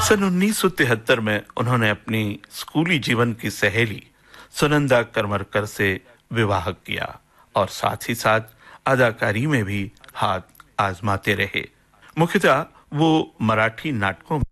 सन 1973 में उन्होंने अपनी स्कूली जीवन की सहेली सुनंदा करमरकर से विवाह किया और साथ ही साथ अदाकारी में भी हाथ आजमाते रहे। मुख्यतः वो मराठी नाटकों